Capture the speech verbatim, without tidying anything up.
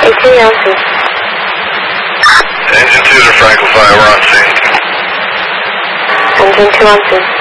eighteen ounces. Engine two to Franklin five, we're on scene. Engine two ounces.